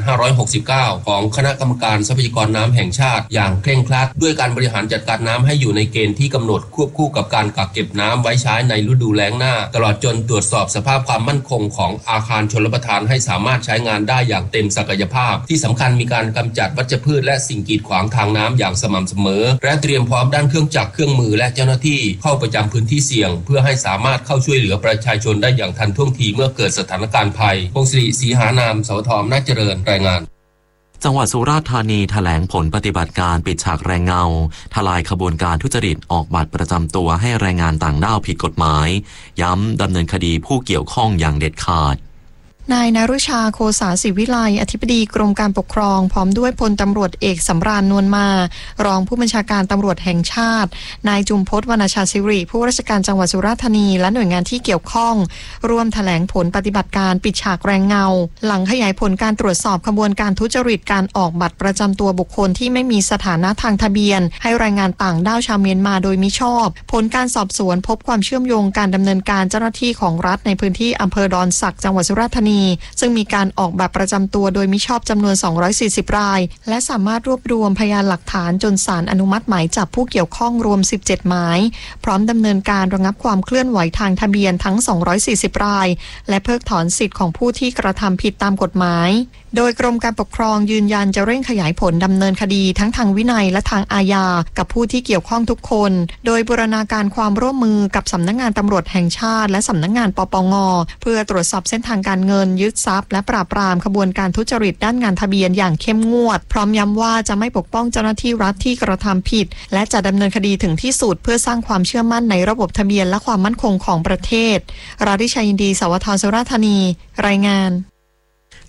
2569 ของคณะกรรมการทรัพยากรน้ำแห่งชาติอย่างเคร่งครัดด้วยการบริหารจัดการน้ำให้อยู่ในเกณฑ์ที่กำหนดควบคู่กับการกักเก็บน้ำไว้ใช้ในฤดูแล้งหน้าตลอดจนตรวจสอบสภาพความมั่นคงของอาคารชลประทานให้สามารถใช้งานได้อย่างเต็มศักยภาพที่สำคัญมีการกำจัดวัชพืชและสิ่งกีดขวางทางน้ำอย่างสม่ำเสมอและเตรียมพร้อมด้านเครื่องจักรเครื่องมือและเจ้าหน้าที่เข้าประจำพื้นที่เสี่ยงเพื่อให้สามารถเข้าช่วยเหลือประชาชนได้อย่างทันท่วงทีเมื่อเกิดสถานการณ์ภัยพงศรีศรีหานามสวทอำนาจเจริญรายงานจังหวัดสุราษฎร์ธานีแถลงผลปฏิบัติการปิดฉากแรงเงาทลายขบวนการทุจริตออกบัตรประจำตัวให้แรงงานต่างด้าวผิดกฎหมายย้ำดำเนินคดีผู้เกี่ยวข้องอย่างเด็ดขาดนายนฤชาโคสาศิวิไลอธิบดีกรมการปกครองพร้อมด้วยพลตำรวจเอกสำราญนวลมารองผู้บัญชาการตำรวจแห่งชาตินายจุมพจน์วรรณชาศิริผู้ราชการจังหวัดสุราษฎร์ธานีและหน่วยงานที่เกี่ยวข้องร่วมแถลงผลปฏิบัติการปิดฉากแรงเงาหลังขยายผลการตรวจสอบขบวนการทุจริตการออกบัตรประจำตัวบุคคลที่ไม่มีสถานะทางทะเบียนให้แรงงานต่างด้าวชาวเมียนมาโดยมิชอบผลการสอบสวนพบความเชื่อมโยงการดำเนินการเจ้าหน้าที่ของรัฐในพื้นที่อำเภอดอนสักจังหวัดสุราษฎร์ธานีซึ่งมีการออกบัตรประจำตัวโดยมิชอบจำนวน240รายและสามารถรวบรวมพยานหลักฐานจนศาลอนุมัติหมายจับผู้เกี่ยวข้องรวม17หมายพร้อมดำเนินการระงับความเคลื่อนไหวทางทะเบียนทั้ง240รายและเพิกถอนสิทธิ์ของผู้ที่กระทำผิดตามกฎหมายโดยกรมการปกครองยืนยันจะเร่งขยายผลดำเนินคดีทั้งทางวินัยและทางอาญากับผู้ที่เกี่ยวข้องทุกคนโดยบูรณาการความร่วมมือกับสำนักงานตำรวจแห่งชาติและสำนักงานปปง.เพื่อตรวจสอบเส้นทางการเงินยึดทรัพย์และปราบปรามขบวนการทุจริตด้านงานทะเบียนอย่างเข้มงวดพร้อมย้ำว่าจะไม่ปกป้องเจ้าหน้าที่รัฐที่กระทำผิดและจะดำเนินคดีถึงที่สุดเพื่อสร้างความเชื่อมั่นในระบบทะเบียนและความมั่นคงของประเทศราธิชัยยินดีสวท สุราษฎร์ธานีรายงาน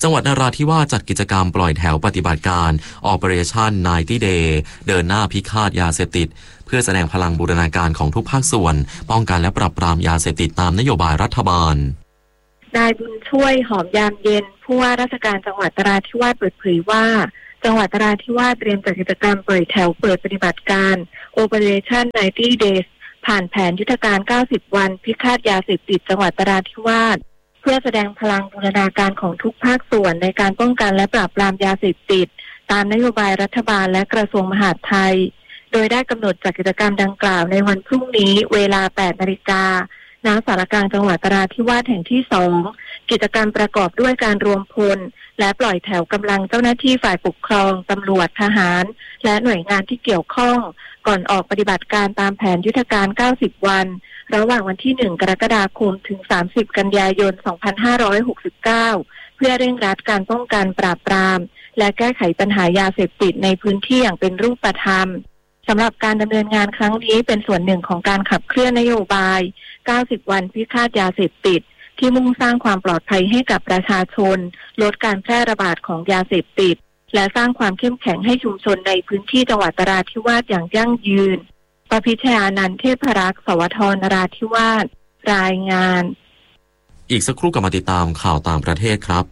จังหวัดนราธิวาสจัดกิจกรรมปล่อยแถวปฏิบัติการ Operation 90 Day เดินหน้าพิฆาตยาเสพติดเพื่อแสดงพลังบูรณาการของทุกภาคส่วนป้องกันและปราบปรามยาเสพติดตามนโยบายรัฐบาลนายบุญช่วยหอมยามเย็นผู้ว่าราชการจังหวัดนราธิวาสเปิดเผยว่าจังหวัดนราธิวาสเตรียมจัดกิจกรรมปล่อยแถวเปิดปฏิบัติการ Operation 90 Days ผ่านแผนยุทธการ 90 วันพิฆาตยาเสพติดจังหวัดนราธิวาสเพื่อแสดงพลังบูรณาการของทุกภาคส่วนในการป้องกันและปราบปรามยาเสพติดตามนโยบายรัฐบาลและกระทรวงมหาดไทยโดยได้กำหนดจัดกิจกรรมดังกล่าวในวันพรุ่งนี้เวลา 8 นาฬิกาณศาลกลางจังหวัดนราธิวาสแห่งที่ 2กิจกรรมประกอบด้วยการรวมพลและปล่อยแถวกำลังเจ้าหน้าที่ฝ่ายปกครองตำรวจทหารและหน่วยงานที่เกี่ยวข้องก่อนออกปฏิบัติการตามแผนยุทธการ 90 วันระหว่างวันที่ 1 กรกฎาคมถึง 30 กันยายน 2569 เพื่อเร่งรัดการป้องกันปราบปรามและแก้ไขปัญหายาเสพติดในพื้นที่อย่างเป็นรูปธรรมสำหรับการดำเนินงานครั้งนี้เป็นส่วนหนึ่งของการขับเคลื่อนนโยบาย 90 วันพิฆาตยาเสพติดที่มุ่งสร้างความปลอดภัยให้กับประชาชนลดการแพร่ระบาดของยาเสพติดและสร้างความเข้มแข็งให้ชุมชนในพื้นที่จังหวัดนราธิวาสอย่างยั่งยืนประพิชญานันท์เทพรักษ์สวทนราธิวาสรายงานอีกสักครู่กลับมาติดตามข่าวต่างประเทศครับ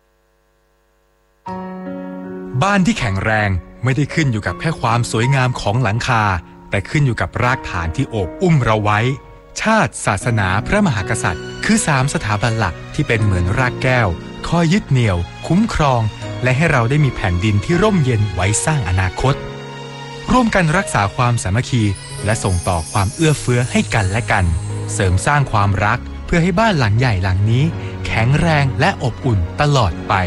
บ้านที่แข็งแรงไม่ได้ขึ้นอยู่กับแค่ความสวยงามของหลังคาแต่ขึ้นอยู่กับรากฐานที่โอบอุ้มเราไว้ชาติศาสนาพระมหากษัตริย์คือ3สถาบันหลักที่เป็นเหมือนรากแก้วคอยยึดเหนี่ยวคุ้มครองและให้เราได้มีแผ่นดินที่ร่มเย็นไว้สร้างอนาคตร่วมกันรักษาความสามัคคีและส่งต่อความเอื้อเฟื้อให้กันและกันเสริมสร้างความรักเพื่อให้บ้านหลังใหญ่หลังนี้แข็งแรงและอบอุ่นตลอดไป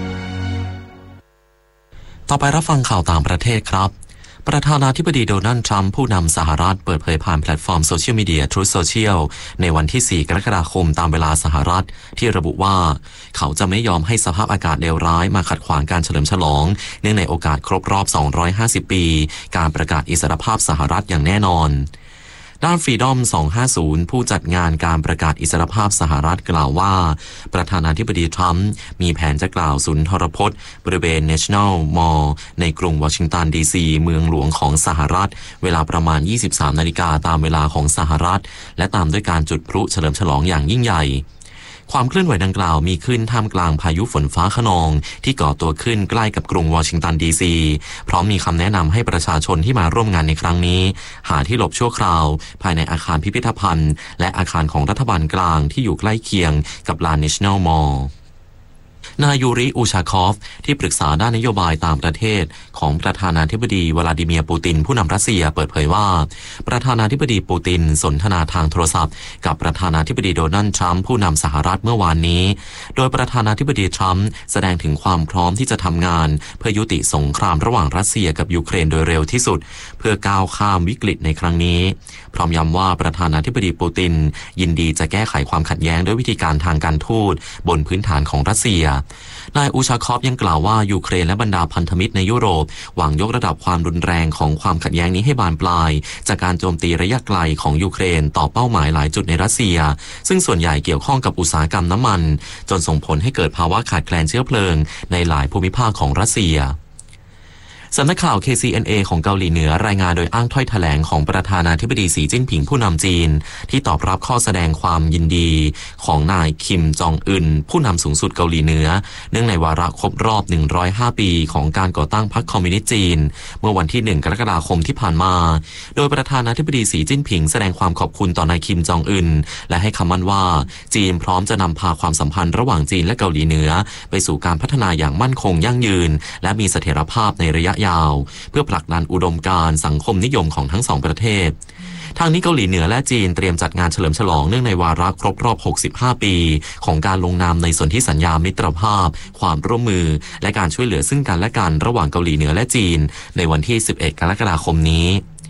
ต่อไปรับฟังข่าวต่างประเทศครับประธานาธิบดีโดนัลด์ทรัมป์ผู้นำสหรัฐเปิดเผยผ่านแพลตฟอร์มโซเชียลมีเดีย Truth Social ในวันที่ 4 กรกฎาคมตามเวลาสหรัฐที่ระบุว่าเขาจะไม่ยอมให้สภาพอากาศเลวร้ายมาขัดขวางการเฉลิมฉลองเนื่องในโอกาสครบรอบ250 ปีการประกาศอิสรภาพสหรัฐอย่างแน่นอนด้าน Freedom 250 ผู้จัดงานการประกาศอิสรภาพสหรัฐกล่าวว่าประธานาธิบดีทรัมป์มีแผนจะกล่าวสุนทรพจน์บริเวณ National Mall ในกรุงวอชิงตันดีซีเมืองหลวงของสหรัฐเวลาประมาณ 23 นาฬิกาตามเวลาของสหรัฐและตามด้วยการจุดพลุเฉลิมฉลองอย่างยิ่งใหญ่ความเคลื่อนไหวดังกล่าวมีขึ้นท่ามกลางพายุฝนฟ้าคะนองที่ก่อตัวขึ้นใกล้กับกรุงวอชิงตันดีซีพร้อมมีคำแนะนำให้ประชาชนที่มาร่วมงานในครั้งนี้หาที่หลบชั่วคราวภายในอาคารพิพิธภัณฑ์และอาคารของรัฐบาลกลางที่อยู่ใกล้เคียงกับลาน National Mallนายยูริอูชาคอฟที่ปรึกษาด้านนโยบายต่างประเทศของประธานาธิบดีวลาดิเมียร์ปูตินผู้นำรัสเซียเปิดเผยว่าประธานาธิบดีปูตินสนทนาทางโทรศัพท์กับประธานาธิบดีโดนัลด์ทรัมป์ผู้นำสหรัฐเมื่อวานนี้โดยประธานาธิบดีทรัมป์แสดงถึงความพร้อมที่จะทำงานเพื่อยุติสงครามระหว่างรัสเซียกับยูเครนโดยเร็วที่สุดเพื่อก้าวข้ามวิกฤตในครั้งนี้พร้อมย้ำว่าประธานาธิบดีปูตินยินดีจะแก้ไขความขัดแย้งด้วยวิธีการทางการทูตบนพื้นฐานของรัสเซียนายอูชาคอฟยังกล่าวว่ายูเครนและบรรดาพันธมิตรในยุโรปหวังยกระดับความรุนแรงของความขัดแย้งนี้ให้บานปลายจากการโจมตีระยะไกลของยูเครนต่อเป้าหมายหลายจุดในรัสเซียซึ่งส่วนใหญ่เกี่ยวข้องกับอุตสาหกรรมน้ำมันจนส่งผลให้เกิดภาวะขาดแคลนเชื้อเพลิงในหลายภูมิภาคของรัสเซียสำนักข่าว KCNA ของเกาหลีเหนือรายงานโดยอ้างถ้อยแถลงของประธานาธิบดีสีจิ้นผิงผู้นำจีนที่ตอบรับข้อแสดงความยินดีของนายคิมจองอึนผู้นำสูงสุดเกาหลีเหนือเนื่องในวาระครบรอบ105ปีของการก่อตั้งพรรคคอมมิวนิสต์จีนเมื่อวันที่1 กรกฎาคมที่ผ่านมาโดยประธานาธิบดีสีจิ้นผิงแสดงความขอบคุณต่อนายคิมจองอึนและให้คำมั่นว่าจีนพร้อมจะนำพาความสัมพันธ์ระหว่างจีนและเกาหลีเหนือไปสู่การพัฒนาอย่างมั่นคงยั่งยืนและมีเสถียรภาพในระยะยาวเพื่อผลักดันอุดมการณ์สังคมนิยมของทั้งสองประเทศทางนี้เกาหลีเหนือและจีนเตรียมจัดงานเฉลิมฉลองเนื่องในวาระครบรอบ65 ปีของการลงนามในสนธิสัญญามิตรภาพความร่วมมือและการช่วยเหลือซึ่งกันและกันระหว่างเกาหลีเหนือและจีนในวันที่11 กรกฎาคมนี้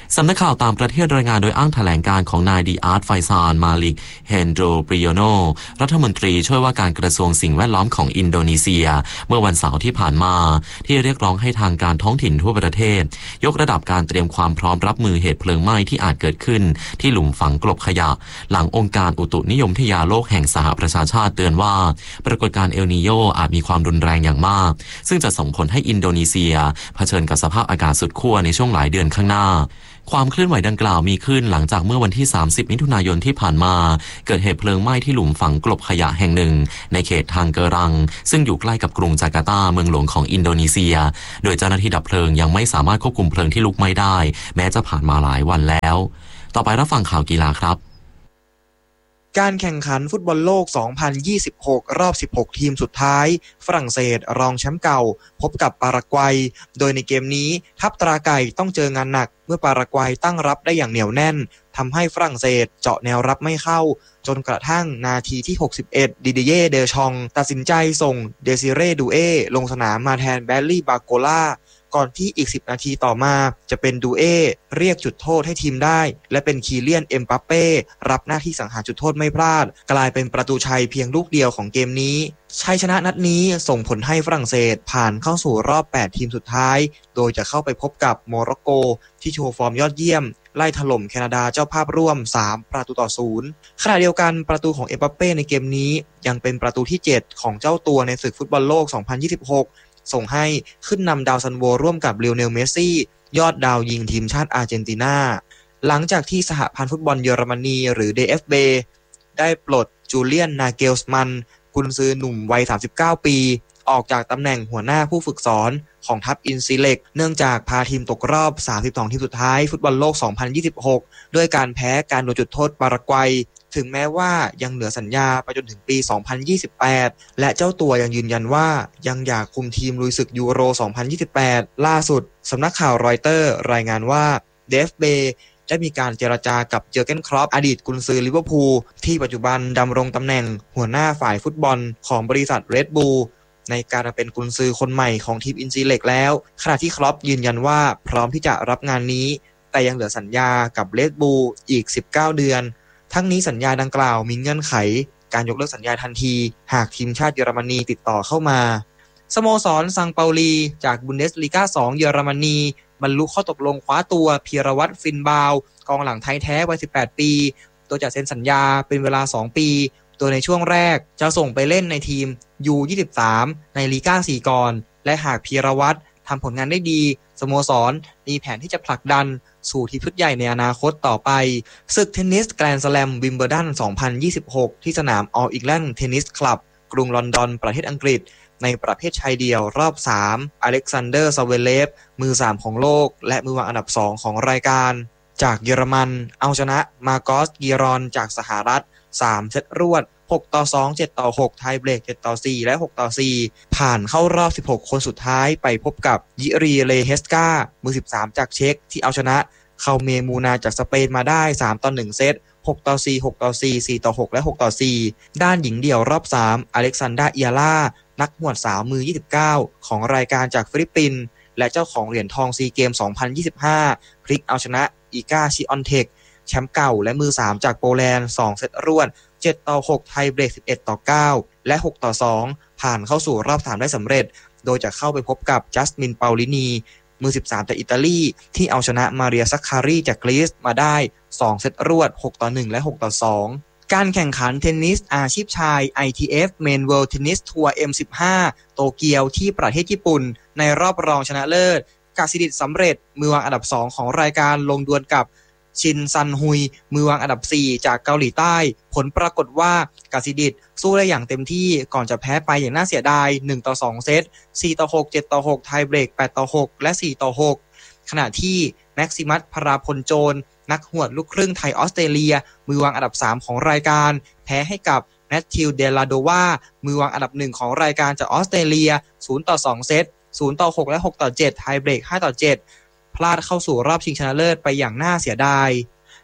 สำนักข่าวต่างประเทศรายงานโดยอ้างแถลงการของนายดีอาร์ตไฟซานมาลิกเฮนโดรปริโยโนรัฐมนตรีช่วยว่าการกระทรวงสิ่งแวดล้อมของอินโดนีเซียเมื่อวันเสาร์ที่ผ่านมาที่เรียกร้องให้ทางการท้องถิ่นทั่วประเทศยกระดับการเตรียมความพร้อมรับมือเหตุเพลิงไหม้ที่อาจเกิดขึ้นที่หลุมฝังกลบขยะหลังองค์การอุตุนิยมวิทยาโลกแห่งสหประชาชาติเตือนว่าปรากฏการณ์เอลนีโญอาจมีความรุนแรงอย่างมากซึ่งจะส่งผลให้อินโดนีเซียเผชิญกับสภาพอากาศสุดขั้วในช่วงหลายเดือนข้างหน้าความเคลื่อนไหวดังกล่าวมีขึ้นหลังจากเมื่อวันที่30มิถุนายนที่ผ่านมาเกิดเหตุเพลิงไหม้ที่หลุมฝังกลบขยะแห่งหนึ่งในเขตทางเกรังซึ่งอยู่ใกล้กับกรุงจาการ์ตาเมืองหลวงของอินโดนีเซียโดยเจ้าหน้าที่ดับเพลิงยังไม่สามารถควบคุมเพลิงที่ลุกไหม้ได้แม้จะผ่านมาหลายวันแล้วต่อไปรับฟังข่าวกีฬาครับการแข่งขันฟุตบอลโลก 2026 รอบ 16 ทีมสุดท้ายฝรั่งเศสรองแชมป์เก่าพบกับปารากวัยโดยในเกมนี้ทัพตราไก่ต้องเจองานหนักเมื่อปารากวัยตั้งรับได้อย่างเหนียวแน่นทำให้ฝรั่งเศสเจาะแนวรับไม่เข้าจนกระทั่งนาทีที่ 61 ดิดิเย่ เดอชองตัดสินใจส่งเดซิเร่ ดูเอลงสนามมาแทนแบลลี่ บาโกล่าก่อนที่อีก10นาทีต่อมาจะเป็นดูเอเรียกจุดโทษให้ทีมได้และเป็นคีเลียน เอ็มบัปเป้รับหน้าที่สังหารจุดโทษไม่พลาดกลายเป็นประตูชัยเพียงลูกเดียวของเกมนี้ชัยชนะนัดนี้ส่งผลให้ฝรั่งเศสผ่านเข้าสู่รอบ8ทีมสุดท้ายโดยจะเข้าไปพบกับโมร็อกโกที่โชว์ฟอร์มยอดเยี่ยมไล่ถล่มแคนาดาเจ้าภาพร่วม3-0ขณะเดียวกันประตูของเอ็มบัปเป้ในเกมนี้ยังเป็นประตูที่7ของเจ้าตัวในศึกฟุตบอลโลก 2026ส่งให้ขึ้นนำดาวซันโวร่วมกับลิโอเนล เมสซี่ยอดดาวยิงทีมชาติอาร์เจนตินาหลังจากที่สหพันธ์ฟุตบอลเยอรมนีหรือ DFB ได้ปลดจูเลียน นาเกลสมันกุนซือหนุ่มวัย39ปีออกจากตำแหน่งหัวหน้าผู้ฝึกสอนของทัพอินซีเล็กเนื่องจากพาทีมตกรอบ32ทีมสุดท้ายฟุตบอลโลก 2026ด้วยการแพ้การโดนจุดโทษปารากวัยถึงแม้ว่ายังเหลือสัญญาไปจนถึงปี 2028 และเจ้าตัวยังยืนยันว่ายังอยากคุมทีมลุยศึกยูโร 2028 ล่าสุดสำนักข่าวรอยเตอร์รายงานว่า DFB ได้มีการเจรจากับเจอร์เก้น คล็อปอดีตกุนซือลิเวอร์พูลที่ปัจจุบันดำรงตำแหน่งหัวหน้าฝ่ายฟุตบอลของบริษัทเรดบูลในการเป็นกุนซือคนใหม่ของทีมอินซีเล็กแล้วขณะที่คล็อปยืนยันว่าพร้อมที่จะรับงานนี้แต่ยังเหลือสัญญากับเรดบูลอีก19เดือนทั้งนี้สัญญาดังกล่าวมีเงื่อนไขการยกเลิกสัญญาทันทีหากทีมชาติเยอรมนีติดต่อเข้ามาสโมสรซังเปาลีจากบุนเดสลีกา2เยอรมนีบรรลุข้อตกลงคว้าตัวพีรวัตร ฟินบาวกองหลังไทยแท้วัย18ปีโดยจะเซ็นสัญญาเป็นเวลา2ปีโดยในช่วงแรกจะส่งไปเล่นในทีม U23 ในลีกา4ก่อนและหากพีรวัตรทำผลงานได้ดีสโมสรมีแผนที่จะผลักดันสู่ทีมชุดใหญ่ในอนาคตต่อไปศึกเทนนิสแกรนด์สแลมวิมเบิลดัน 2026 ที่สนาม All England Tennis Club กรุงลอนดอนประเทศอังกฤษในประเภทชายเดี่ยวรอบ3อเล็กซานเดอร์ซาเวเลฟมือ3ของโลกและมือวางอันดับ2ของรายการจากเยอรมันเอาชนะมาโกส กีรอนจากสหรัฐ3เซตรวด6-2 7-6ไทเบรก7-4และ6-4ผ่านเข้ารอบ16คนสุดท้ายไปพบกับยิรีเลเฮสกามือ13จากเช็กที่เอาชนะเคาเมมูนาจากสเปนมาได้3-1เซต6-4 6-4 4-6และ6-4ด้านหญิงเดี่ยวรอบ3อเล็กซานดรา เอียร่านักหวดสาวมือ29ของรายการจากฟิลิปปินส์และเจ้าของเหรียญทองซีเกม 2025พลิกเอาชนะอีกา ชิออนเทคแชมป์เก่าและมือ3จากโปแลนด์2เซตรวด7-6ไทเบรก11-9และ6-2ผ่านเข้าสู่รอบ3ได้สำเร็จโดยจะเข้าไปพบกับจัสมิน เปาลินีมือ13จากอิตาลีที่เอาชนะมาเรีย ซักคารีจากกรีซมาได้2เซตรวด6-1และ6-2การแข่งขันเทนนิสอาชีพชาย ITF Main World Tennis Tour M15 โตเกียวที่ประเทศญี่ปุ่นในรอบรองชนะเลิศกาซิดิตสำเร็จมือวางอันดับ2ของรายการลงดวลกับชินซันฮุยมือวางอันดับ4จากเกาหลีใต้ผลปรากฏว่ากาซิดิตสู้ได้อย่างเต็มที่ก่อนจะแพ้ไปอย่างน่าเสียดาย 1-2 เซต 4-6 7-6ไทเบรก 8-6 และ 4-6 ขณะที่แม็กซิมัส พราพลโจรนักหวดลูกครึ่งไทยออสเตรเลียมือวางอันดับ3ของรายการแพ้ให้กับแมทธิว เดลาโดวามือวางอันดับ1ของรายการจากออสเตรเลีย 0-2 เซต 0-6 และ 6-7ไทเบรก 5-7พลาดเข้าสู่รอบชิงชนะเลิศไปอย่างน่าเสียดาย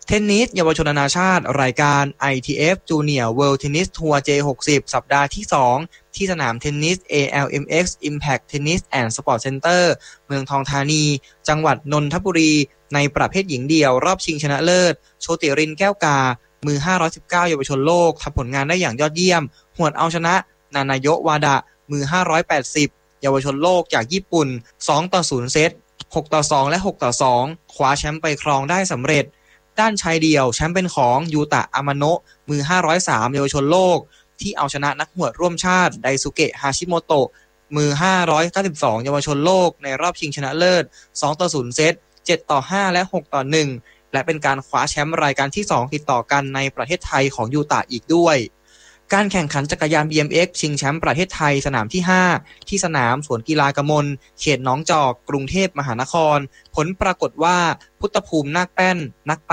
เทนนิสเยาวชนนานาชาติรายการ ITF Junior World Tennis Tour J60 สัปดาห์ที่ 2 ที่สนามเทนนิส ALMX Impact Tennis and Sport Center เมืองทองธานีจังหวัดนนทบุรีในประเภทหญิงเดี่ยวรอบชิงชนะเลิศโชติรินแก้วกามือ519เยาวชนโลกทำผลงานได้อย่างยอดเยี่ยมหวดเอาชนะนานาโยะวาดะมือ580เยาวชนโลกจากญี่ปุ่น2-0เซต6-2และ6-2คว้าแชมป์ไปครองได้สำเร็จด้านชายเดี่ยวแชมป์เป็นของยูตะอามาโนะมือ503เยาวชนโลกที่เอาชนะนักหวดร่วมชาติไดซุเกะฮาชิโมโตะมือ592เยาวชนโลกในรอบชิงชนะเลิศ2-0เซต7-5และ6-1และเป็นการคว้าแชมป์รายการที่2ติดต่อกันในประเทศไทยของยูตะอีกด้วยการแข่งขันจักรยาน BMX ชิงแชมป์ประเทศไทยสนามที่5ที่สนามสวนกีฬากมลเขตหนองจอกกรุงเทพมหานครผลปรากฏว่าพุทธภูมินาคแป้นนักปั่น